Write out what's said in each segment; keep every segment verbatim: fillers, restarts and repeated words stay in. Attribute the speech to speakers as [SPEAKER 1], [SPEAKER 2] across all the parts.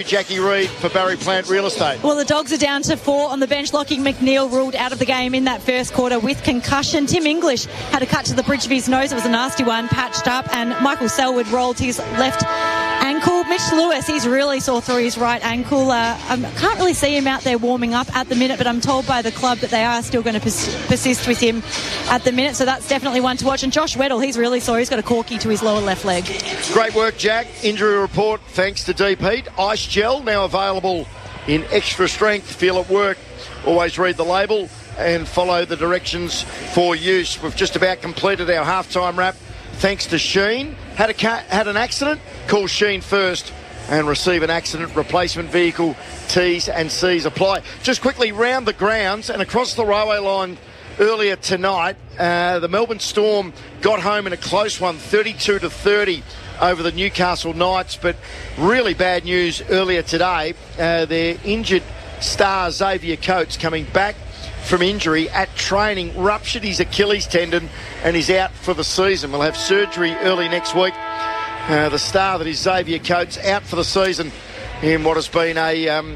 [SPEAKER 1] Jackie Reid for Barry Plant Real Estate.
[SPEAKER 2] Well, the Dogs are down to four on the bench. Lockie McNeil ruled out of the game in that first quarter with concussion. Tim English had a cut to the bridge of his nose. It was a nasty one, patched up, and Michael Selwood rolled his left ankle. Mitch Lewis, he's really sore through his right ankle. Uh, I can't really see him out there warming up at the minute, but I'm told by the club that they are still going to pers- persist with him at the minute, so that's definitely one to watch. And Josh Weddle, he's really sore. He's got a corky to his lower left leg.
[SPEAKER 1] Great work, Jack. Injury report thanks to Deep Heat. Ice Gel now available in extra strength. Feel it work. Always read the label and follow the directions for use. We've just about completed our halftime wrap thanks to Sheen. Had a ca- had an accident? Call Sheen first and receive an accident replacement vehicle. T's and C's apply. Just quickly round the grounds and across the railway line earlier tonight, uh, the Melbourne Storm got home in a close one, thirty-two to thirty over the Newcastle Knights, but really bad news earlier today. Uh, their injured star Xavier Coates coming back from injury at training, ruptured his Achilles tendon and is out for the season. We'll have surgery early next week. Uh, the star that is Xavier Coates out for the season in what has been a, um,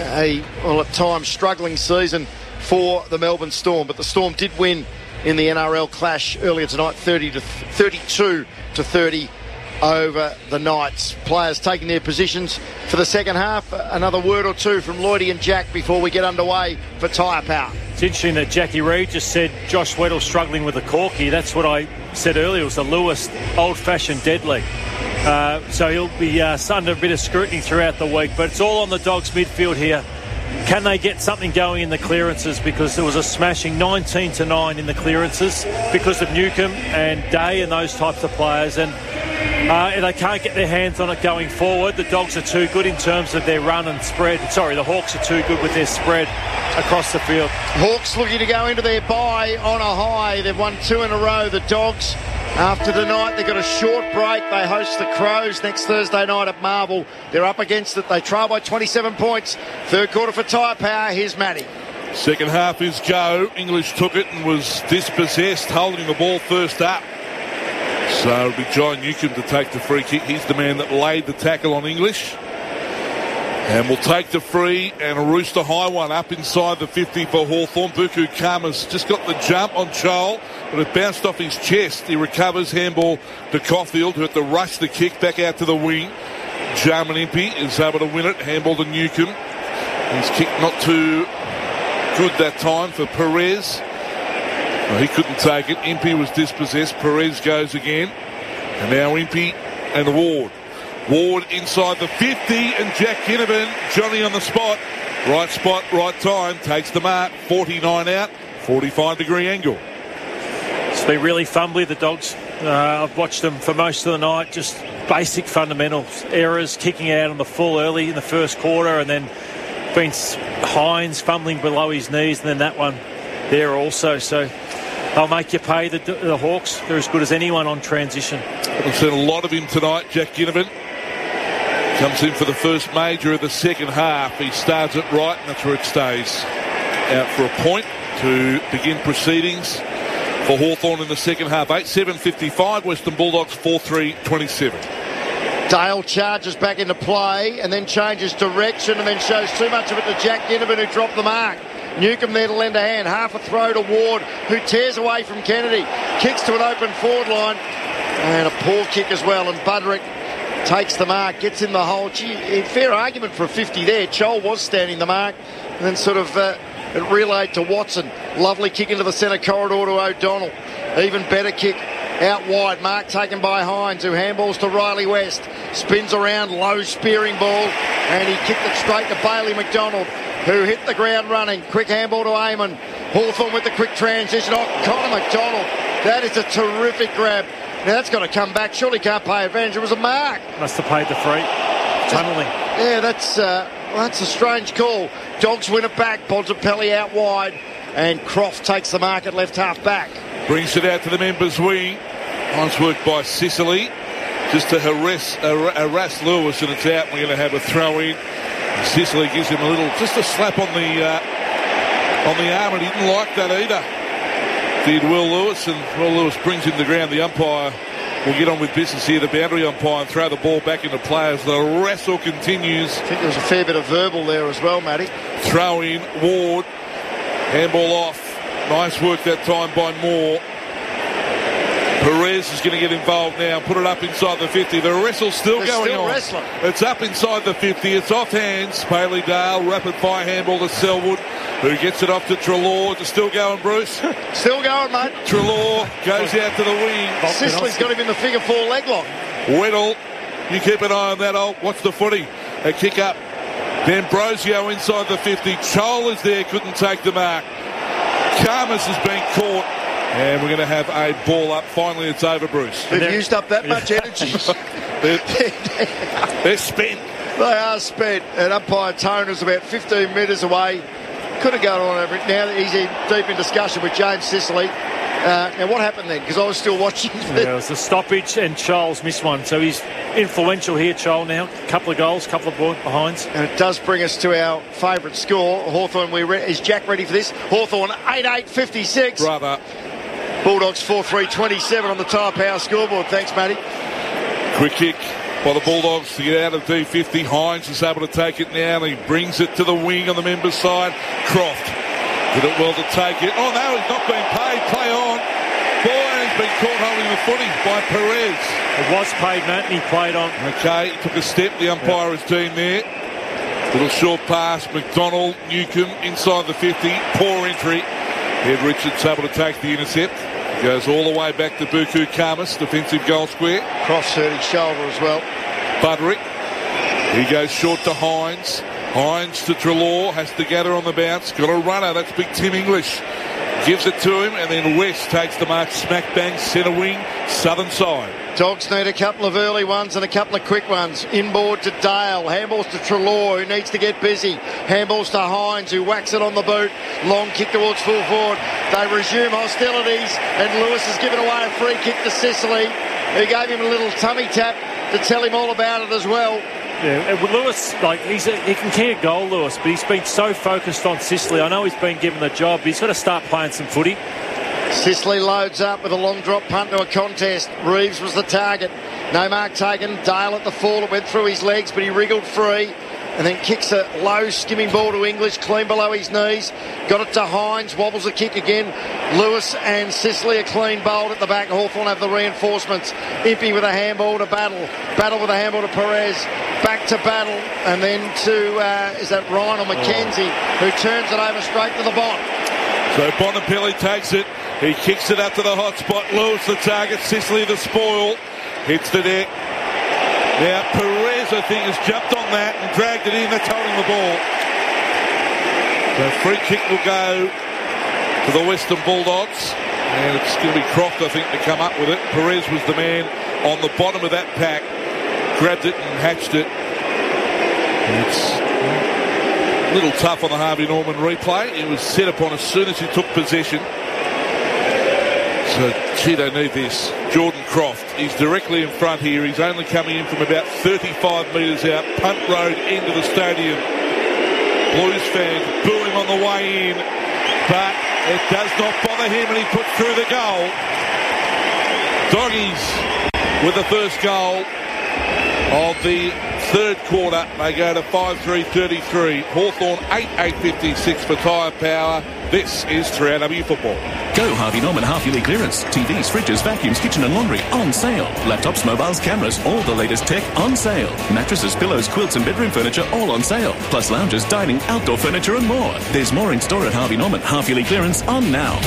[SPEAKER 1] a well, at times struggling season for the Melbourne Storm. But the Storm did win in the N R L clash earlier tonight, thirty to thirty-two to thirty over the Knights. Players taking their positions for the second half. Another word or two from Lloydie and Jack before we get underway for Tyre Power.
[SPEAKER 3] It's interesting that Jackie Reid just said Josh Weddle struggling with a corky. That's what I said earlier. It was the Lewis old-fashioned dead leg. Uh, so he'll be uh, under a bit of scrutiny throughout the week. But it's all on the Dogs midfield here. Can they get something going in the clearances? Because there was a smashing nineteen to nine in the clearances because of Newcomb and Day and those types of players. And uh, they can't get their hands on it going forward. The Dogs are too good in terms of their run and spread. Sorry, the Hawks are too good with their spread across the field.
[SPEAKER 1] Hawks looking to go into their bye on a high. They've won two in a row. The Dogs, after tonight, they've got a short break. They host the Crows next Thursday night at Marvel. They're up against it. They trail by twenty-seven points. Third quarter for Tyre Power. Here's Matty.
[SPEAKER 4] Second half is go. English took it and was dispossessed, holding the ball first up. So it'll be John Newcomb to take the free kick. He's the man that laid the tackle on English. And we'll take the free and a rooster high one up inside the fifty for Hawthorn. Buku Kama's just got the jump on Chol, but it bounced off his chest. He recovers, handball to Caulfield, who had to rush the kick back out to the wing. Jarman Impey is able to win it, handball to Newcomb. His kick not too good that time for Perez. Well, he couldn't take it. Impey was dispossessed. Perez goes again. And now Impey and Ward. Ward inside the fifty and Jack Ginnivan, Johnny on the spot. Right spot, right time, takes the mark. forty-nine out, forty-five degree angle.
[SPEAKER 3] It's been really fumbly, the Dogs. Uh, I've watched them for most of the night, just basic fundamentals. Errors, kicking out on the full early in the first quarter, and then been Hines fumbling below his knees, and then that one there also. So they'll make you pay, the, the Hawks. They're as good as anyone on transition.
[SPEAKER 4] We've seen a lot of him tonight, Jack Ginnivan. Comes in for the first major of the second half. He starts it right, and that's where it stays. Out for a point to begin proceedings for Hawthorn in the second half. eight seven fifty-five, Western Bulldogs four three twenty-seven.
[SPEAKER 1] Dale charges back into play and then changes direction and then shows too much of it to Jack Ginnivan, who dropped the mark. Newcomb there to lend a hand. Half a throw to Ward, who tears away from Kennedy. Kicks to an open forward line. And a poor kick as well. And Budrick takes the mark, gets in the hole. Gee, fair argument for a fifty there. Chol was standing the mark and then sort of uh, it relayed to Watson. Lovely kick into the centre corridor to O'Donnell. Even better kick out wide. Mark taken by Hines, who handballs to Riley West. Spins around, low spearing ball, and he kicked it straight to Bailey McDonald, who hit the ground running. Quick handball to Eamon. Hawthorn with the quick transition. Oh, Connor McDonald. That is a terrific grab. Now that's got to come back. Surely can't pay advantage. It was a mark.
[SPEAKER 3] Must have paid the free. Tunnelling.
[SPEAKER 1] Yeah, that's uh, well, that's a strange call. Dogs win it back. Bontempelli out wide, and Croft takes the mark at left half back.
[SPEAKER 4] Brings it out to the members' wing. Nice work by Sicily. Just to harass, harass Lewis, and it's out. We're going to have a throw in. Sicily gives him a little, just a slap on the uh, on the arm, and he didn't like that either. Did Will Lewis, and Will Lewis brings him to the ground. The umpire will get on with business here. The boundary umpire and throw the ball back into play as the wrestle continues.
[SPEAKER 1] I think there was a fair bit of verbal there as well, Matty.
[SPEAKER 4] Throw in, Ward. Handball off. Nice work that time by Moore. Perez is going to get involved now. Put it up inside the fifty. The wrestle's still
[SPEAKER 1] They're
[SPEAKER 4] going
[SPEAKER 1] still
[SPEAKER 4] on.
[SPEAKER 1] Wrestling.
[SPEAKER 4] It's up inside the fifty. It's off hands. Paley Dale, rapid fire handball to Selwood, who gets it off to Treloar. It's still going, Bruce.
[SPEAKER 1] Still going, mate.
[SPEAKER 4] Treloar goes out to the wing.
[SPEAKER 1] Sicily's got him in the figure four leg lock.
[SPEAKER 4] Weddle, you keep an eye on that. I'll watch the footy. A kick up. D'Ambrosio inside the fifty. Chol is there, couldn't take the mark. Khamis has been caught. And we're going to have a ball up. Finally, it's over, Bruce.
[SPEAKER 1] They've used up that much energy.
[SPEAKER 4] they're, they're spent.
[SPEAKER 1] They are spent. And umpire Tone is about fifteen metres away. Could have gone on over it. Now he's in deep in discussion with James Sicily. Uh, now, what happened then? Because I was still watching.
[SPEAKER 3] Yeah, it was a stoppage, and Charles missed one. So he's influential here, Charles, now. A couple of goals, a couple of behinds.
[SPEAKER 1] And it does bring us to our favourite score. Hawthorn, we re- is Jack ready for this? Hawthorn, eight eight fifty-six.
[SPEAKER 4] Brother.
[SPEAKER 1] Bulldogs four three twenty-seven on the Tyre Power scoreboard. Thanks, Matty.
[SPEAKER 4] Quick kick by the Bulldogs to get out of D fifty. Hines is able to take it now. He brings it to the wing on the members' side. Croft did it well to take it. Oh, no, he's not been paid. Play on. Boy, he's been caught holding the footy by Perez.
[SPEAKER 3] It was paid, Matt, and he played on.
[SPEAKER 4] Okay, he took a step. The umpire has deemed there. Little short pass. McDonald, Newcomb inside the fifty. Poor entry. Ed Richards able to take the intercept. Goes all the way back to Buku Khamis, defensive goal square.
[SPEAKER 1] Cross hurt his shoulder as well.
[SPEAKER 4] Budrick. He goes short to Hines. Hines to Treloar. Has to gather on the bounce. Got a runner. That's big Tim English. Gives it to him, and then West takes the mark. Smack bang, centre wing, southern side.
[SPEAKER 1] Dogs need a couple of early ones and a couple of quick ones. Inboard to Dale. Handballs to Treloar, who needs to get busy. Handballs to Hines, who whacks it on the boot. Long kick towards full forward. They resume hostilities, and Lewis has given away a free kick to Sicily, who gave him a little tummy tap to tell him all about it as well.
[SPEAKER 3] Yeah, with Lewis, like he's a, he can kick a goal, Lewis, but he's been so focused on Sicily. I know he's been given the job, but he's got to start playing some footy.
[SPEAKER 1] Sicily loads up with a long drop punt to a contest. Reeves was the target. No mark taken. Dale at the fall. It went through his legs, but he wriggled free. And then kicks a low skimming ball to English, clean below his knees. Got it to Hines, wobbles the kick again. Lewis and Sicily a clean bowled at the back. Hawthorn have the reinforcements. Impey with a handball to Battle. Battle with a handball to Perez. Back to Battle. And then to, uh, is that Ryan or McKenzie, oh. who turns it over straight to the bottom.
[SPEAKER 4] So Bonapelli takes it. He kicks it up to the hot spot. Lewis the target. Sicily the spoil. Hits the deck. Now Perez, I think, has jumped on that and dragged it in. That's holding the ball. So free kick will go to the Western Bulldogs. And it's going to be Croft, I think, to come up with it. Perez was the man on the bottom of that pack. Grabbed it and hatched it. And it's a little tough on the Harvey Norman replay. It was set upon as soon as he took possession. So, gee, they need this. Jordan Croft, he's directly in front here. He's only coming in from about thirty-five metres out. Punt road into the stadium. Blues fans boo him on the way in, but it does not bother him, and he puts through the goal. Doggies with the first goal of the third quarter. They go to five three thirty-three. Hawthorn eight eight fifty-six for Tyre Power. This is three R W Football.
[SPEAKER 5] Go Harvey Norman half-yearly clearance. T Vs, fridges, vacuums, kitchen and laundry on sale. Laptops, mobiles, cameras, all the latest tech on sale. Mattresses, pillows, quilts and bedroom furniture all on sale. Plus lounges, dining, outdoor furniture and more. There's more in store at Harvey Norman. Half-yearly clearance on now.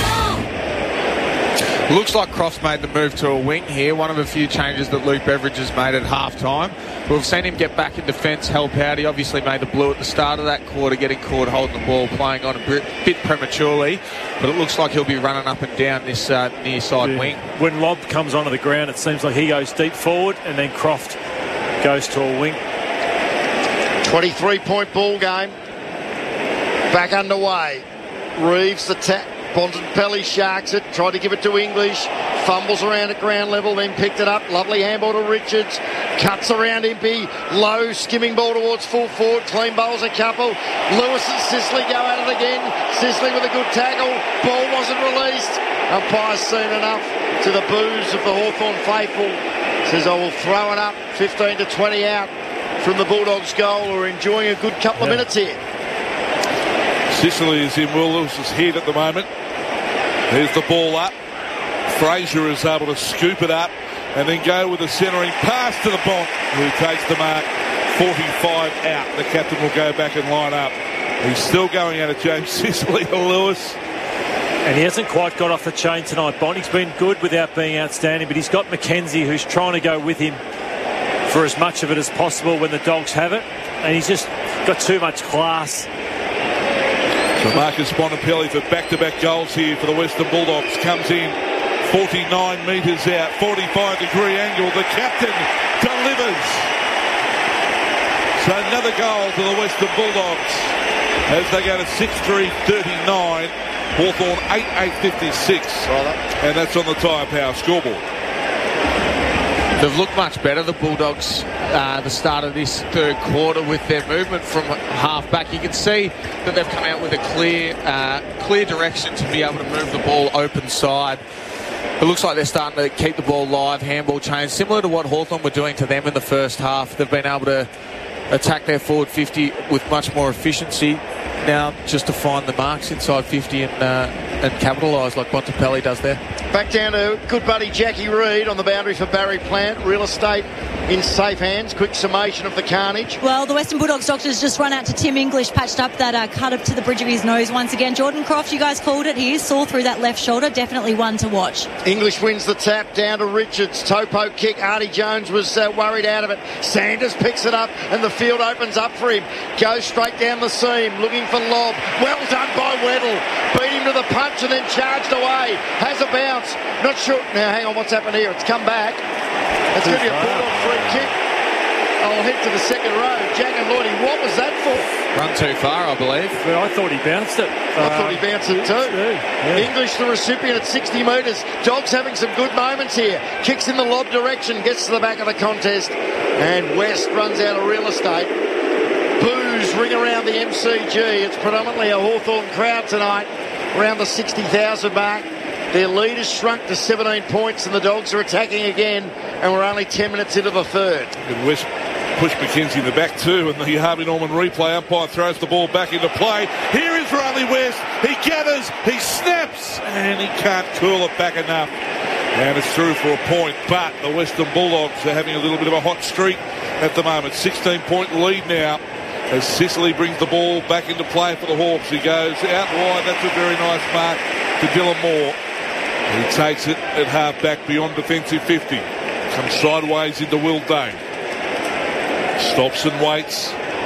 [SPEAKER 6] Looks like Croft's made the move to a wing here. One of a few changes that Luke Beveridge has made at half-time. We've seen him get back in defence, help out. He obviously made the blue at the start of that quarter, getting caught holding the ball, playing on a bit, bit prematurely. But it looks like he'll be running up and down this uh, near side yeah. wing.
[SPEAKER 3] When Lobb comes onto the ground, it seems like he goes deep forward, and then Croft goes to a wing.
[SPEAKER 1] twenty-three point ball game. Back underway. Reeves the tap. Bontempelli sharks it, tried to give it to English, fumbles around at ground level, then picked it up. Lovely handball to Richards, cuts around Impey, low skimming ball towards full forward, clean bowls a couple. Lewis and Sicily go at it again. Sicily with a good tackle, ball wasn't released, Umpire's seen enough to the boos of the Hawthorn faithful. Says, I will throw it up. fifteen to twenty out from the Bulldogs' goal. We're enjoying a good couple
[SPEAKER 3] yeah.
[SPEAKER 1] of minutes here.
[SPEAKER 4] Sicily is in Will Lewis's head at the moment. There's the ball up. Fraser is able to scoop it up and then go with a centering pass to the Bonk, who takes the mark. forty-five out. The captain will go back and line up. He's still going out of James Sicily to Lewis.
[SPEAKER 3] And he hasn't quite got off the chain tonight, Bond. He's been good without being outstanding, but he's got McKenzie, who's trying to go with him for as much of it as possible when the Dogs have it. And he's just got too much class.
[SPEAKER 4] So Marcus Bontempelli for back-to-back goals here for the Western Bulldogs. Comes in forty-nine metres out, forty-five degree angle. The captain delivers. So another goal to the Western Bulldogs as they go to six three thirty-nine. Hawthorn eight eight fifty-six. And that's on the Tyre Power scoreboard.
[SPEAKER 6] They've looked much better, the Bulldogs, uh, the start of this third quarter with their movement from half back. You can see that they've come out with a clear, uh, clear direction to be able to move the ball open side. It looks like they're starting to keep the ball live, handball change, similar to what Hawthorn were doing to them in the first half. They've been able to attack their forward fifty with much more efficiency. Now just to find the marks inside fifty and uh, and capitalise like Bontempelli does there.
[SPEAKER 1] Back down to good buddy Jackie Reid on the boundary for Barry Plant. Real estate in safe hands. Quick summation of the carnage.
[SPEAKER 2] Well, the Western Bulldogs doctors just run out to Tim English, patched up that uh, cut up to the bridge of his nose once again. Jordan Croft, you guys called it. He is sore through that left shoulder. Definitely one to watch.
[SPEAKER 1] English wins the tap down to Richards. Topo kick. Artie Jones was uh, worried out of it. Sanders picks it up and the field opens up for him. Goes straight down the seam looking for lob. Well done by Weddle. Beat him to the punch and then charged away. Has a bounce. Not sure. Now, hang on. What's happened here? It's come back. It's going to be a Bulldog free kick. I'll head to the second row. Jack and Lloydie, what was that for?
[SPEAKER 6] Run too far, I believe.
[SPEAKER 3] Well, I thought he bounced it.
[SPEAKER 1] I uh, thought he bounced it too. Yeah. English, the recipient at sixty metres. Dogs having some good moments here. Kicks in the lob direction. Gets to the back of the contest. And West runs out of real estate. Boos ring around the M C G. It's predominantly a Hawthorn crowd tonight, around the sixty thousand mark. Their lead has shrunk to seventeen points and the Dogs are attacking again, and we're only ten minutes into the third.
[SPEAKER 4] Good West push McKenzie in the back too, and the Harvey Norman replay umpire throws the ball back into play. Here is Riley West. He gathers, he snaps, and he can't curl it back enough. And it's through for a point, but the Western Bulldogs are having a little bit of a hot streak at the moment. sixteen point lead now as Sicily brings the ball back into play for the Hawks. He goes out wide. That's a very nice mark to Dylan Moore. He takes it at half back beyond defensive fifty. Comes sideways into Will Day. Stops and waits.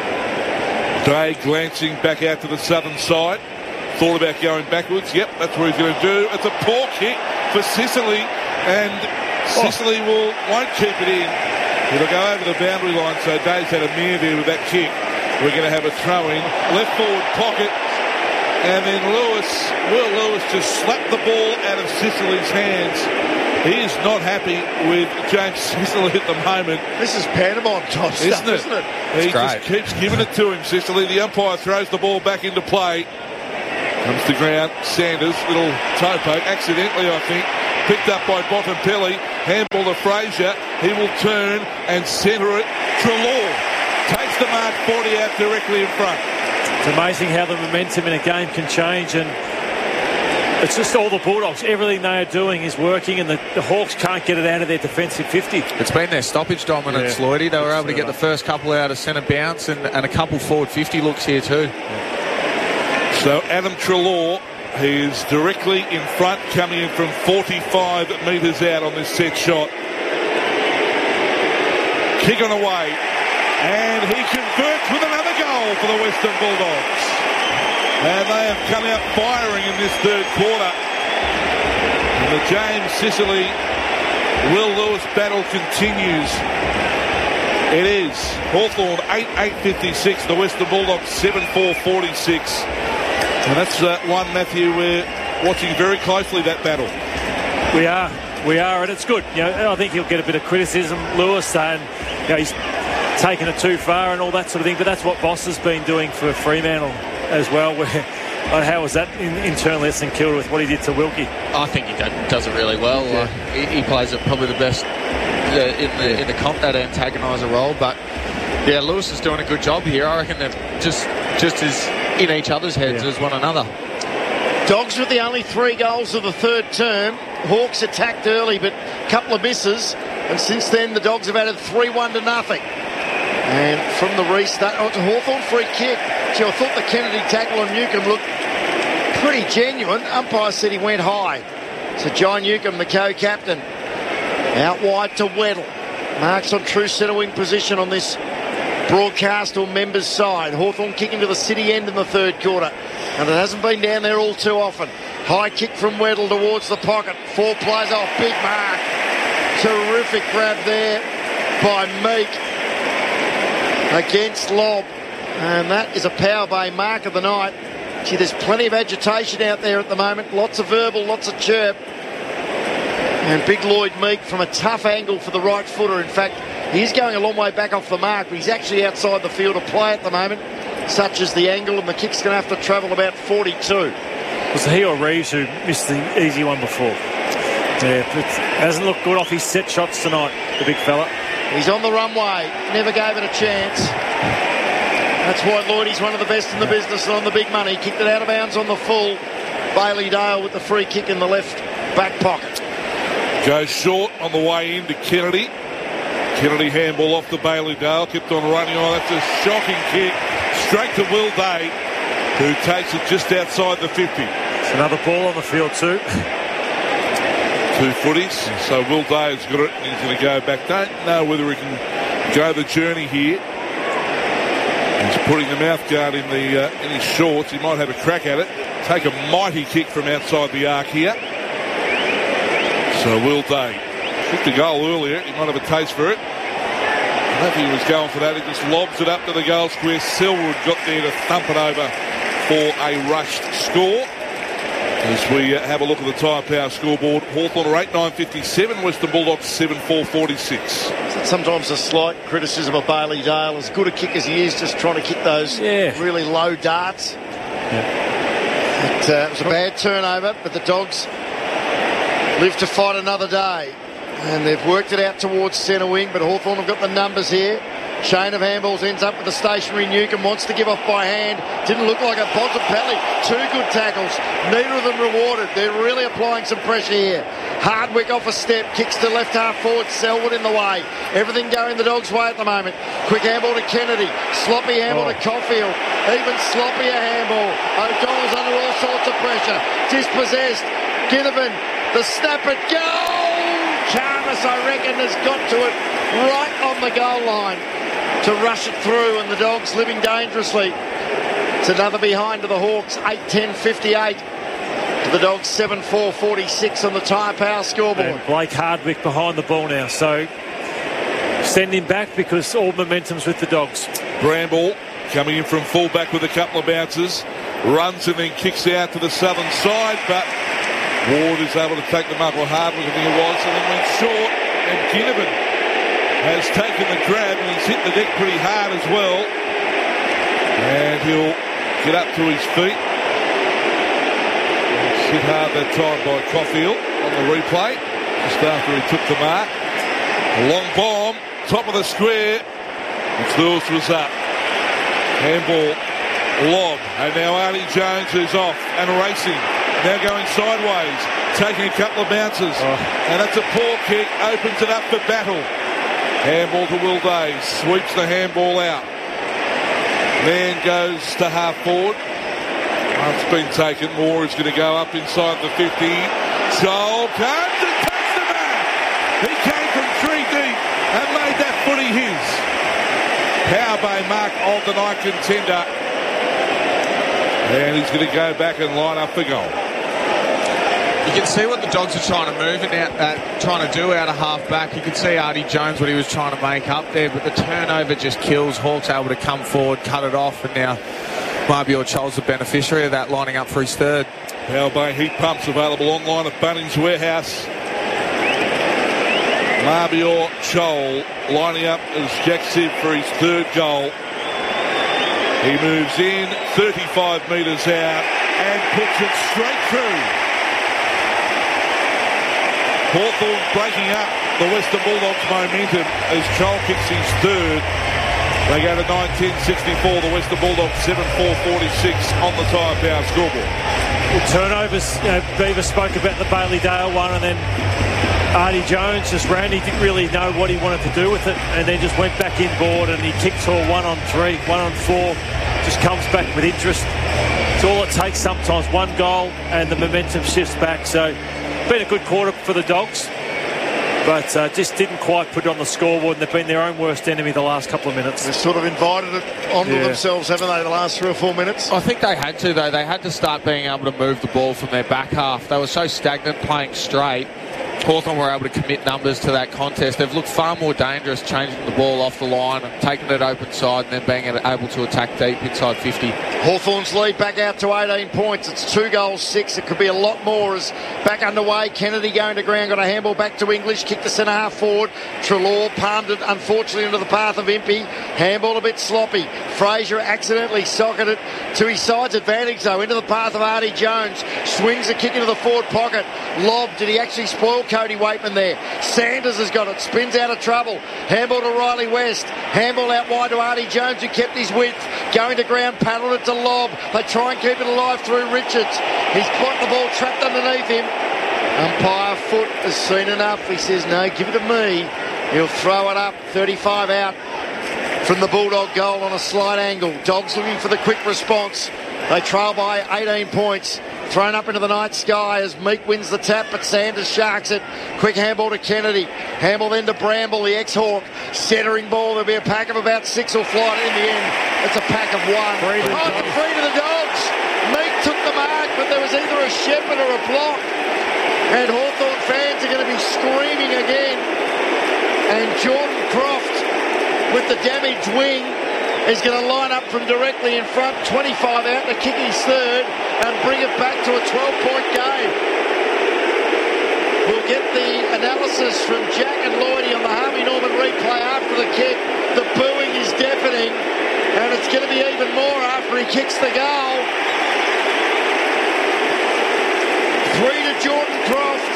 [SPEAKER 4] Day glancing back out to the southern side. Thought about going backwards. Yep, that's what he's going to do. It's a poor kick for Sicily, and Sicily will won't keep it in. It'll go over the boundary line, so Day's had a mare there with that kick. We're going to have a throw in. Left forward pocket. And then Lewis, Will Lewis just slapped the ball out of Sicily's hands. He is not happy with James Sicily at the moment.
[SPEAKER 1] This is pantomime type
[SPEAKER 4] isn't
[SPEAKER 1] stuff,
[SPEAKER 4] it?
[SPEAKER 1] isn't it?
[SPEAKER 4] He just keeps giving it to him, Sicily. The umpire throws the ball back into play. Comes to ground. Sanders, little toe poke, accidentally, I think. Picked up by Bontempelli. Handball to Fraser. He will turn and centre it. Treloar takes the mark, forty out directly in front.
[SPEAKER 3] It's amazing how the momentum in a game can change, and it's just all the Bulldogs. Everything they are doing is working, and the, the Hawks can't get it out of their defensive fifty.
[SPEAKER 6] It's been their stoppage dominance, yeah. Lloydie. They were able to get the first couple out of centre bounce and, and a couple forward fifty looks here too.
[SPEAKER 4] So Adam Treloar, he's directly in front, coming in from forty-five metres out on this set shot. Kick on away, and he converts with another goal for the Western Bulldogs. And they have come out firing in this third quarter. And the James Sicily Will Lewis battle continues. It is Hawthorn eight eight fifty-six, the Western Bulldogs seven four forty-six. And that's uh, one, Matthew, we're watching very closely, that battle.
[SPEAKER 3] We are, we are, and it's good. You know, I think he'll get a bit of criticism, Lewis, saying, you know, he's taken it too far and all that sort of thing, but that's what Boss has been doing for Fremantle as well, where Uh, how was that in, internally at St Kilda with what he did to Wilkie?
[SPEAKER 6] I think he do- does it really well.
[SPEAKER 3] Yeah.
[SPEAKER 6] Uh, he, he plays it probably the best uh, in the
[SPEAKER 3] Yeah.
[SPEAKER 6] in the comp, that antagoniser role. But yeah, Lewis is doing a good job here. I reckon they're just just as in each other's heads
[SPEAKER 3] Yeah.
[SPEAKER 6] as one another.
[SPEAKER 1] Dogs with the only three goals of the third term. Hawks attacked early, but a couple of misses. And since then, the Dogs have added three one to nothing. And from the restart, oh, it's a Hawthorn free kick. Gee, I thought the Kennedy tackle on Newcomb looked pretty genuine. Umpire said he went high. So John Newcomb, the co-captain, out wide to Weddle. Marks on true centre wing position on this broadcast or members side. Hawthorn kicking to the city end in the third quarter. And it hasn't been down there all too often. High kick from Weddle towards the pocket. Four plays off. Big mark. Terrific grab there by Meek against Lobb. And that is a Power Bay mark of the night. Gee, there's plenty of agitation out there at the moment. Lots of verbal, lots of chirp. And big Lloyd Meek from a tough angle for the right footer. In fact, he's going a long way back off the mark, but he's actually outside the field of play at the moment, such as the angle, and the kick's going to have to travel about forty-two.
[SPEAKER 3] Was it he or Reeves who missed the easy one before? Yeah, it hasn't looked good off his set shots tonight, the big fella.
[SPEAKER 1] He's on the runway, never gave it a chance. That's why Lloydie's one of the best in the business and on the big money. Kicked it out of bounds on the full. Bailey Dale with the free kick in the left back pocket.
[SPEAKER 4] Goes short on the way into Kennedy. Kennedy handball off to Bailey Dale. Kept on running on. That's a shocking kick. Straight to Will Day, who takes it just outside the fifty.
[SPEAKER 3] It's another ball on the field too.
[SPEAKER 4] Two footies. So Will Day has got it and he's going to go back. Don't know whether he can go the journey here. He's putting the mouth guard in the uh, in his shorts. He might have a crack at it. Take a mighty kick from outside the arc here. So Will Day kicked a goal earlier. He might have a taste for it. I don't think he was going for that. He just lobs it up to the goal square. Selwood got there to thump it over for a rushed score. As we uh, have a look at the Tyre Power scoreboard, Hawthorn are eight nine fifty-seven, Western Bulldogs seven four forty-six.
[SPEAKER 1] Sometimes a slight criticism of Bailey Dale. As good a kick as he is, just trying to kick those
[SPEAKER 3] Yeah.
[SPEAKER 1] really low darts.
[SPEAKER 3] Yeah.
[SPEAKER 1] It, uh, it was a bad turnover, but the Dogs live to fight another day. And they've worked it out towards centre wing, but Hawthorn have got the numbers here. Chain of handballs ends up with the stationary Newcomb. Wants to give off by hand. Didn't look like a Bontempelli. Two good tackles. Neither of them rewarded. They're really applying some pressure here. Hardwick off a step. Kicks to left half forward. Selwood in the way. Everything going the Dogs' way at the moment. Quick handball to Kennedy. Sloppy handball
[SPEAKER 3] Oh.
[SPEAKER 1] to Caulfield. Even sloppier handball. O'Donnell's under all sorts of pressure. Dispossessed. Ginnivan. The snap at goal. Charmis, I reckon, has got to it right on the goal line to rush it through, and the Dogs living dangerously. It's another behind to the Hawks, eight ten fifty-eight. To the Dogs, seven four forty-six on the Tyre Power scoreboard.
[SPEAKER 3] And Blake Hardwick behind the ball now, so send him back because all momentum's with the Dogs.
[SPEAKER 4] Bramble coming in from fullback with a couple of bounces. Runs and then kicks out to the southern side, but Ward is able to take the mark, or Hardwick I think it was, and then went short, and Ginnivan has taken the grab and he's hit the deck pretty hard as well. And he'll get up to his feet. It's hit hard that time by Caulfield on the replay, just after he took the mark. A long bomb, top of the square. And Lewis was up. Handball, lob. And now Artie Jones, who's off and racing. Now going sideways, taking a couple of bounces.
[SPEAKER 3] Oh.
[SPEAKER 4] And that's a poor kick, opens it up for battle. Handball to Will Day, sweeps the handball out. Man goes to half forward. It's been taken. Moore is going to go up inside the fifty. Joel comes and takes the mark. He came from three deep and made that footy his. Power Bay mark of the night contender. And he's going to go back and line up for goal.
[SPEAKER 6] You can see what the Dogs are trying to move and out, uh, trying to do out of half back. You can see Artie Jones what he was trying to make up there, but the turnover just kills. Hawks able to come forward, cut it off, and now Marbior Chol's the beneficiary of that, lining up for his third.
[SPEAKER 4] Power Bay heat pumps available online at Bunnings Warehouse. Marbior Chol lining up as Jack Siv for his third goal. He moves in, thirty-five metres out, and puts it straight through. Hawthorn breaking up the Western Bulldogs' momentum as Joel kicks his third. They go to nine ten sixty-four. The Western Bulldogs seven four forty-six on the Tyre Power scoreboard.
[SPEAKER 3] Well, turnovers, you know, Beaver spoke about the Bailey Dale one, and then Artie Jones just ran. He didn't really know what he wanted to do with it, and then just went back inboard, and he kicked to a one on three, one on four, just comes back with interest. It's all it takes sometimes, one goal, and the momentum shifts back. So, been a good quarter for the Dogs, but uh, just didn't quite put it on the scoreboard, and they've been their own worst enemy the last couple of minutes.
[SPEAKER 1] They've sort of invited it onto
[SPEAKER 3] Yeah.
[SPEAKER 1] themselves, haven't they, the last three or four minutes?
[SPEAKER 6] I think they had to, though. They had to start being able to move the ball from their back half. They were so stagnant playing straight. Hawthorn were able to commit numbers to that contest. They've looked far more dangerous changing the ball off the line and taking it open side and then being able to attack deep inside fifty.
[SPEAKER 1] Hawthorn's lead back out to eighteen points. It's two goals, six. It could be a lot more as back underway. Kennedy going to ground, got a handball back to English, kicked the centre half forward. Treloar palmed it, unfortunately, into the path of Impey. Handball a bit sloppy. Fraser accidentally socketed it to his side's advantage, though, into the path of Artie Jones. Swings a kick into the forward pocket. Lob, did he actually spoil Cody Waitman there? Sanders has got it, spins out of trouble. Handball to Riley West. Handball out wide to Artie Jones, who kept his width. Going to ground, paddled it to Lob. They try and keep it alive through Richards. He's got the ball trapped underneath him. Umpire Foot has seen enough. He says, no, give it to me. He'll throw it up, thirty-five out from the Bulldog goal on a slight angle. Dogs looking for the quick response. They trail by eighteen points. Thrown up into the night sky as Meek wins the tap, but Sanders sharks it. Quick handball to Kennedy. Handball then to Bramble, the ex-Hawk. Centering ball. There'll be a pack of about six will fly in the end. It's a pack of one.
[SPEAKER 3] Three to
[SPEAKER 1] oh,
[SPEAKER 3] the
[SPEAKER 1] the three to the Dogs. Meek took the mark, but there was either a shepherd or a block. And Hawthorn fans are going to be screaming again. And Jordan Croft, with the damaged wing, is going to line up from directly in front, twenty-five out to kick his third and bring it back to a twelve-point game. We'll get the analysis from Jack and Lloydie on the Harvey Norman replay after the kick. The booing is deafening, and it's going to be even more after he kicks the goal. Three to Jordan Croft.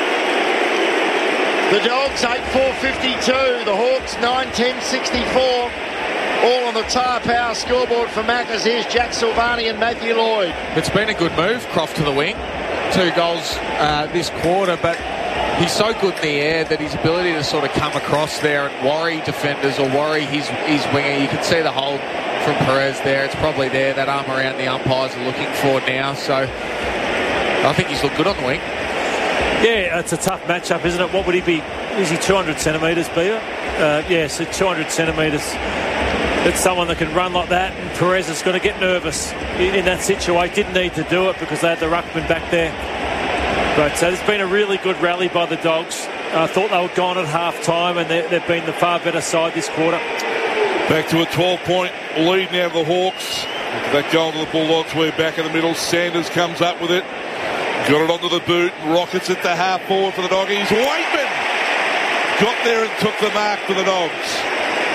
[SPEAKER 1] The Dogs eight four fifty-two. The Hawks nine ten sixty-four. All on the Tyre Power scoreboard for Maccas. Here's Jack Silvani and Matthew Lloyd.
[SPEAKER 6] It's been a good move, Croft to the wing. Two goals uh, this quarter, but he's so good in the air that his ability to sort of come across there and worry defenders or worry his, his winger. You can see the hold from Perez there. It's probably there. That arm around the umpires are looking for now. So I think he's looked good on the wing.
[SPEAKER 3] Yeah, it's a tough matchup, isn't it? What would he be? Is he two hundred centimetres, Beaver? Uh, yeah, so two hundred centimetres. It's someone that can run like that, and Perez is going to get nervous in, in that situation. Didn't need to do it because they had the ruckman back there. But uh, it's been a really good rally by the Dogs. I uh, thought they were gone at half-time, and they've been the far better side this quarter.
[SPEAKER 4] Back to a twelve-point lead now, the Hawks. That goal to the Bulldogs. We're back in the middle. Sanders comes up with it. Got it onto the boot. Rockets it to half forward for the Doggies. Waitman got there and took the mark for the Dogs.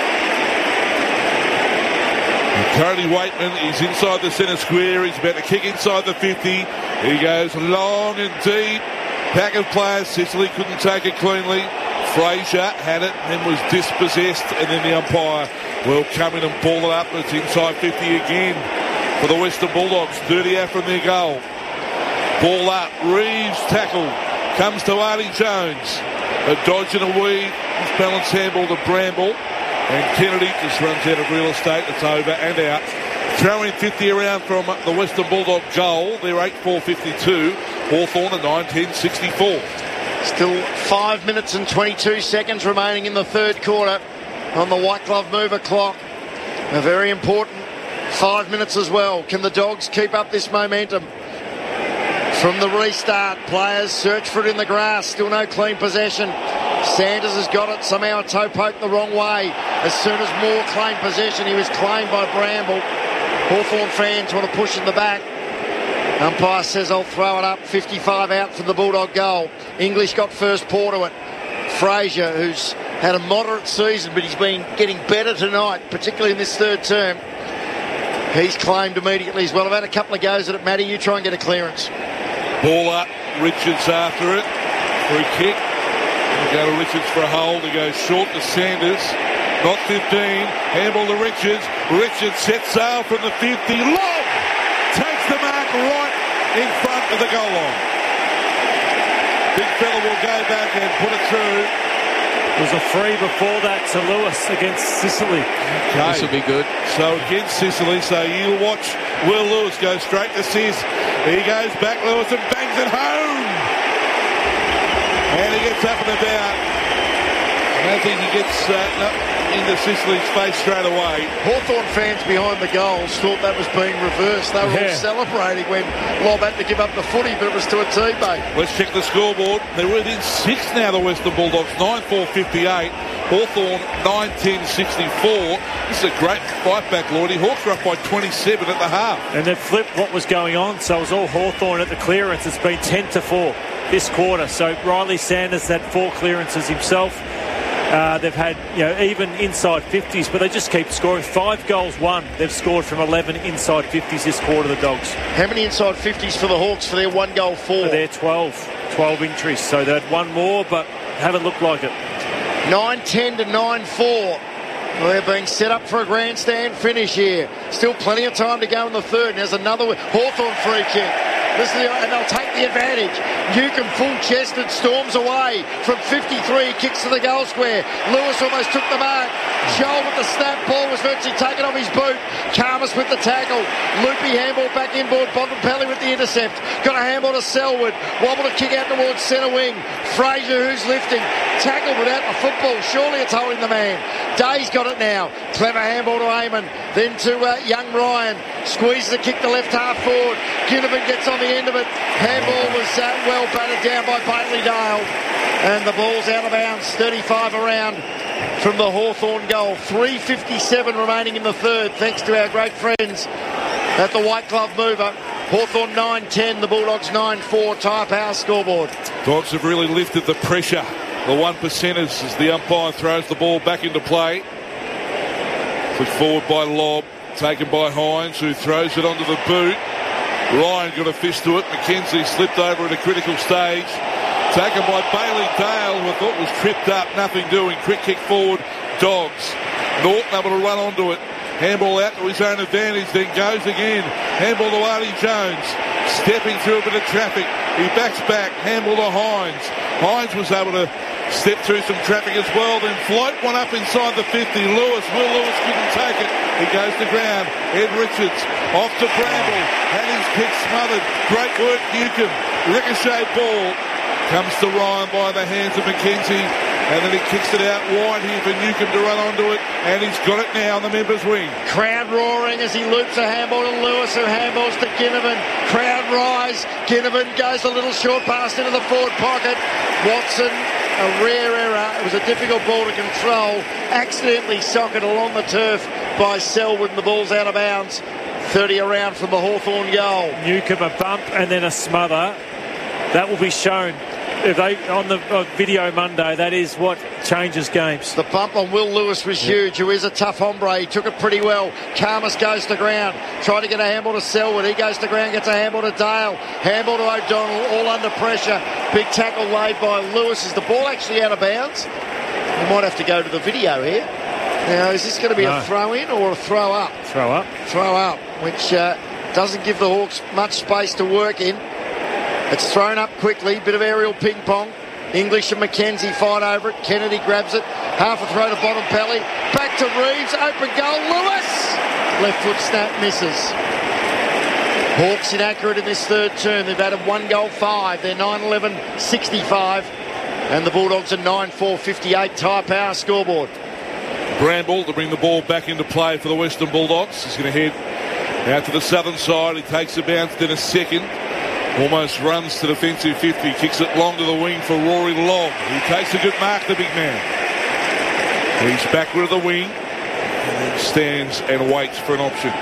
[SPEAKER 4] Cody Waitman is inside the centre square. He's about to kick inside the fifty. He goes long and deep. Pack of players. Sicily couldn't take it cleanly. Fraser had it and was dispossessed, and then the umpire will come in and ball it up. It's inside fifty again for the Western Bulldogs. thirty out from their goal. Ball up. Reeves tackle. Comes to Artie Jones. A dodge and a weave. His balance handball to Bramble. And Kennedy just runs out of real estate. It's over and out. Throwing fifty around from the Western Bulldog goal. They're eight four fifty-two. Hawthorn at nine ten sixty-four.
[SPEAKER 1] Still five minutes and twenty-two seconds remaining in the third quarter on the White Glove Mover clock. A very important five minutes as well. Can the Dogs keep up this momentum? From the restart, players search for it in the grass. Still no clean possession. Sanders has got it. Somehow a toe poke the wrong way. As soon as Moore claimed possession, he was claimed by Bramble. Hawthorn fans want to push in the back. Umpire says, I'll throw it up. fifty-five out from the Bulldog goal. English got first paw to it. Fraser, who's had a moderate season, but he's been getting better tonight, particularly in this third term. He's claimed immediately as well. I've had a couple of goes at it, Matty. You try and get a clearance.
[SPEAKER 4] Ball up. Richards after it. Free kick. They go to Richards for a hold. He goes short to Sanders. Not fifteen. Handball to Richards. Richards sets sail from the fifty. Long! Takes the mark right in front of the goal line. Big fella will go back and put it through.
[SPEAKER 3] There was a free before that to Lewis against Sicily.
[SPEAKER 4] Okay.
[SPEAKER 6] This will be good.
[SPEAKER 4] So against Sicily, so you'll watch Will Lewis go straight to Sis. He goes back, Lewis, and bangs it home. And he gets up and about. I don't think he gets uh, no, into Sicily's face straight away.
[SPEAKER 1] Hawthorn fans behind the goals thought that was being reversed. They were
[SPEAKER 3] Yeah.
[SPEAKER 1] all celebrating when Lobb had to give up the footy, but it was to a teammate.
[SPEAKER 4] Let's check the scoreboard. They're within six now, the Western Bulldogs. nine four fifty-eight. Hawthorn nine ten sixty-four. This is a great fight back, Lloydie. Hawks are up by twenty-seven at the half.
[SPEAKER 3] And they've flipped what was going on, so it was all Hawthorn at the clearance. It's been ten to four this quarter. So Riley Sanders had four clearances himself. Uh, they've had, you know, even inside fifties, but they just keep scoring. Five goals, one. They've scored from eleven inside fifties this quarter, the Dogs.
[SPEAKER 1] How many inside fifties for the Hawks for their one goal four?
[SPEAKER 3] They're twelve. twelve entries, so they had one more, but haven't looked like it.
[SPEAKER 1] nine ten to nine four. Well, they're being set up for a grandstand finish here. Still plenty of time to go in the third. And there's another Hawthorn free kick. This is the, and they'll take the advantage. Newcomb full-chested storms away from fifty-three, kicks to the goal square. Lewis almost took the mark. Joel with the snap, ball was virtually taken off his boot. Karmas with the tackle. Loopy handball back inboard. Bontempelli with the intercept. Got a handball to Selwood. Wobble to kick out towards centre wing. Fraser, who's lifting. Tackled without the football. Surely it's holding the man. Day's got it now. Clever handball to Eamon. Then to uh, young Ryan. Squeezes the kick to left half forward. Ginnivan gets on the end of it. Handball was uh, well batted down by Bailey Dale. And the ball's out of bounds. thirty-five around from the Hawthorn goal. three fifty-seven remaining in the third, thanks to our great friends at the White Glove Mover. Hawthorn nine ten, the Bulldogs nine four. Tyre Power scoreboard.
[SPEAKER 4] Dogs have really lifted the pressure. The one percenters as the umpire throws the ball back into play. Put forward by Lobb, taken by Hines, who throws it onto the boot. Ryan got a fist to it. McKenzie slipped over at a critical stage. Taken by Bailey Dale, who I thought was tripped up. Nothing doing. Quick kick forward. Dogs. Norton able to run onto it. Handball out to his own advantage. Then goes again. Handball to Artie Jones. Stepping through a bit of traffic. He backs back. Handball to Hines. Hines was able to step through some traffic as well. Then float one up inside the fifty. Lewis. Will Lewis couldn't take it. He goes to ground. Ed Richards off to Bramble. Had his kick smothered. Great work, Newcomb. Ricochet ball. Comes to Ryan by the hands of McKenzie. And then he kicks it out wide here for Newcomb to run onto it. And he's got it now on the members' wing.
[SPEAKER 1] Crowd roaring as he loops a handball to Lewis, who handballs to Ginnivan. Crowd rise. Ginnivan goes a little short pass into the forward pocket. Watson, a rare error. It was a difficult ball to control. Accidentally socked along the turf by Selwood, and the ball's out of bounds. thirty around from the Hawthorn goal.
[SPEAKER 3] Newcomb a bump and then a smother. That will be shown if they on the uh, video Monday. That is what changes games.
[SPEAKER 1] The bump on Will Lewis was huge, who is a tough hombre. He took it pretty well. Karmas goes to ground. Tried to get a handball to Selwood. He goes to ground, gets a handball to Dale. Handball to O'Donnell, all under pressure. Big tackle laid by Lewis. Is the ball actually out of bounds? We might have to go to the video here. Now, is this going to be no. a throw-in or a throw-up?
[SPEAKER 3] Throw up.
[SPEAKER 1] Throw up, which uh, doesn't give the Hawks much space to work in. It's thrown up quickly, bit of aerial ping-pong. English and McKenzie fight over it. Kennedy grabs it. Half a throw to Bontempelli. Back to Reeves. Open goal. Lewis! Left foot snap misses. Hawks inaccurate in this third term. They've added one goal five. They're nine eleven sixty-five. And the Bulldogs are nine four fifty-eight. Tyre Power scoreboard.
[SPEAKER 4] Bramble to bring the ball back into play for the Western Bulldogs. He's going to head out to the southern side. He takes a bounce, then a second. Almost runs to defensive fifty. Kicks it long to the wing for Rory Lobb. He takes a good mark, the big man. He's backward of the wing and then stands and waits for an option.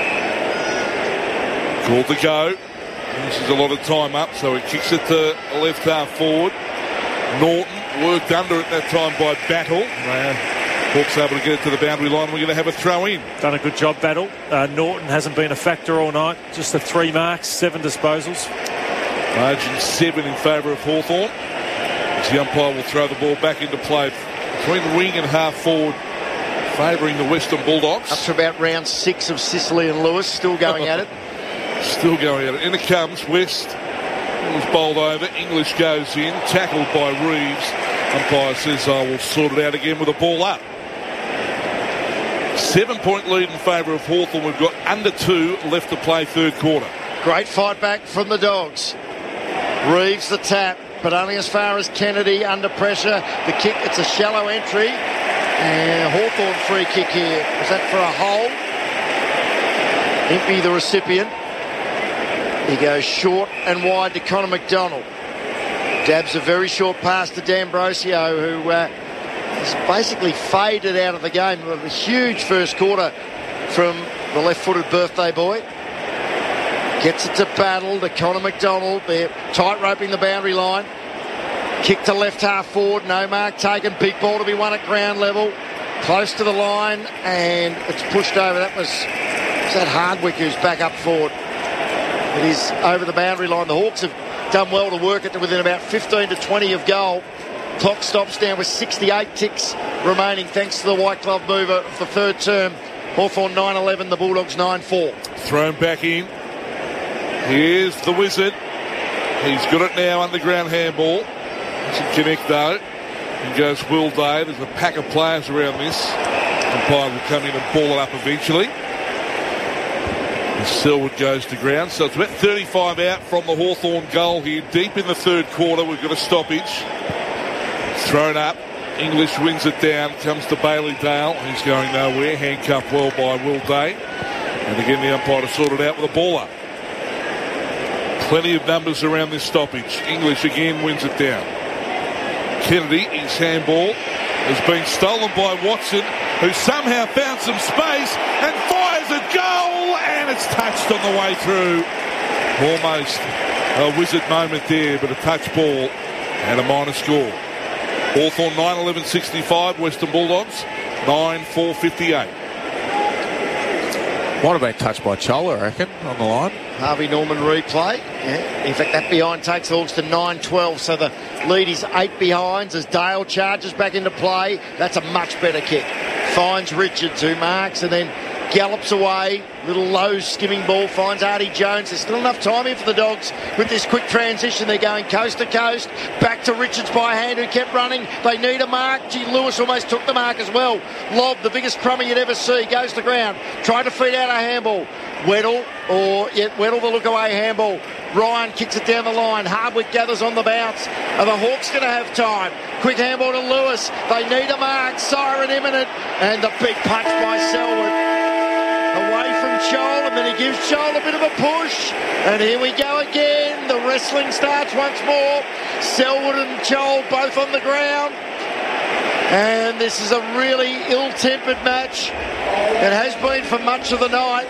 [SPEAKER 4] Called to go. This is a lot of time up, so he kicks it to left half forward. Norton worked under it that time by Battle. Hawks able to get it to the boundary line. We're going to have a throw in.
[SPEAKER 3] Done a good job, Battle. Uh, Norton hasn't been a factor all night. Just the three marks, seven disposals.
[SPEAKER 4] Margin seven in favour of Hawthorn. As the umpire will throw the ball back into play between wing and half forward, favouring the Western Bulldogs.
[SPEAKER 1] Up to about round six of Sicily and Lewis, still going at it.
[SPEAKER 4] Still going at it. In it comes West. It was bowled over. English goes in, tackled by Reeves. Umpire says, I will sort it out again with a ball up. Seven-point lead in favour of Hawthorn. We've got under two left to play third quarter.
[SPEAKER 1] Great fight back from the Dogs. Reeves the tap, but only as far as Kennedy under pressure. The kick, it's a shallow entry. And Hawthorn free kick here. Was that for a hole? Impey the recipient. He goes short and wide to Connor McDonald. Dabs a very short pass to D'Ambrosio, who uh, has basically faded out of the game. A huge first quarter from the left-footed birthday boy. Gets it to Battle, to Connor McDonald. They're tight-roping the boundary line. Kick to left half forward, no mark taken. Big ball to be won at ground level. Close to the line, and it's pushed over. That was, was that Hardwick who's back up forward. It is over the boundary line. The Hawks have done well to work it to within about fifteen to twenty of goal. Clock stops down with sixty-eight ticks remaining thanks to the white glove mover of the third term. Hawthorn nine eleven, the Bulldogs nine four.
[SPEAKER 4] Thrown back in. Here's the Wizard. He's got it now, underground handball. Doesn't connect though. In goes Will Day. There's a pack of players around this. Umpire will come in and ball it up eventually. And Selwood goes to ground. So it's about thirty-five out from the Hawthorn goal here. Deep in the third quarter, we've got a stoppage. Thrown up. English wins it down. Comes to Bailey Dale. He's going nowhere. Handcuffed well by Will Day. And again, the umpire to sort it out with a ball up. Plenty of numbers around this stoppage. English again wins it down. Kennedy, his handball has been stolen by Watson, who somehow found some space and fires a goal, and it's touched on the way through. Almost a Wizard moment there, but a touch ball and a minor score. Hawthorn nine eleven sixty-five, Western Bulldogs nine four fifty-eight.
[SPEAKER 6] Might have been touched by Chola, I reckon, on the line.
[SPEAKER 1] Harvey Norman replay. Yeah. In fact, that behind takes the Hawks to nine twelve, so the lead is eight behinds as Dale charges back into play. That's a much better kick. Finds Richards, who marks and then gallops away. Little low skimming ball, finds Artie Jones. There's still enough time here for the Dogs with this quick transition. They're going coast to coast. Back to Richards by hand, who kept running. They need a mark. Gee, Lewis almost took the mark as well. Lob, the biggest crummy you'd ever see, goes to ground. Tried to feed out a handball. Weddle, or yeah, Weddle the look away handball. Ryan kicks it down the line. Hardwick gathers on the bounce. Are the Hawks going to have time? Quick handball to Lewis. They need a mark. Siren imminent. And the big punch by Selwood. Away from Chol, and then he gives Chol a bit of a push. And here we go again. The wrestling starts once more. Selwood and Chol both on the ground. And this is a really ill-tempered match. It has been for much of the night.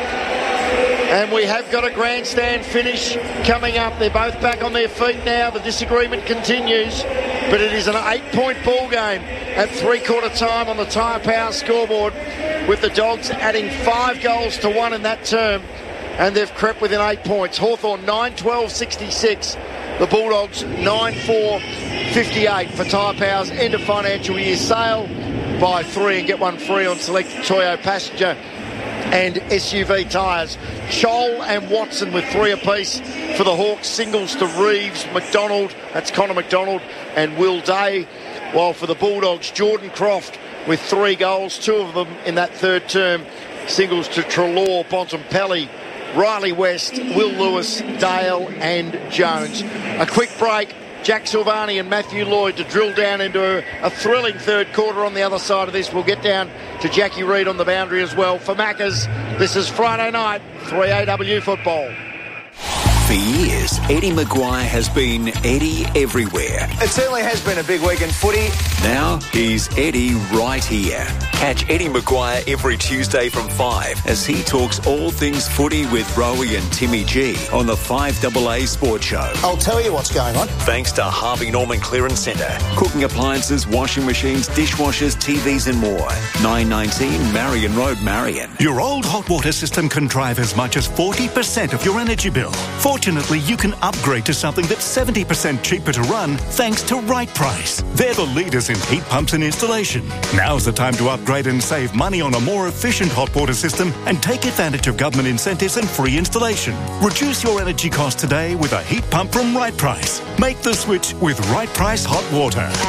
[SPEAKER 1] And we have got a grandstand finish coming up. They're both back on their feet now. The disagreement continues. But it is an eight-point ball game at three-quarter time on the Tyre Power scoreboard, with the Dogs adding five goals to one in that term. And they've crept within eight points. Hawthorn nine twelve sixty-six. The Bulldogs nine four fifty-eight for Tyre Power's end of financial year sale. Buy three and get one free on select Toyo passenger and S U V tyres. Chol and Watson with three apiece for the Hawks. Singles to Reeves, McDonald, that's Connor McDonald, and Will Day. While for the Bulldogs, Jordan Croft with three goals, two of them in that third term. Singles to Treloar, Bontempelli, Riley West, Will Lewis, Dale and Jones. A quick break. Jack Silvani and Matthew Lloyd to drill down into a, a thrilling third quarter on the other side of this. We'll get down to Jackie Reid on the boundary as well. For Maccas, this is Friday night, three A W football.
[SPEAKER 7] For years, Eddie Maguire has been Eddie everywhere.
[SPEAKER 8] It certainly has been a big week in footy.
[SPEAKER 7] Now he's Eddie right here. Catch Eddie Maguire every Tuesday from five as he talks all things footy with Rowie and Timmy G on the five A A Sports Show.
[SPEAKER 8] I'll tell you what's going on.
[SPEAKER 7] Thanks to Harvey Norman Clearance Centre. Cooking appliances, washing machines, dishwashers, T Vs and more. nine nineteen Marion Road, Marion.
[SPEAKER 9] Your old hot water system can drive as much as forty percent of your energy bill. Fortunately, you can upgrade to something that's seventy percent cheaper to run thanks to Right Price. They're the leaders in heat pumps and installation. Now's the time to upgrade and save money on a more efficient hot water system and take advantage of government incentives and free installation. Reduce your energy costs today with a heat pump from Right Price. Make the switch with Right Price Hot Water.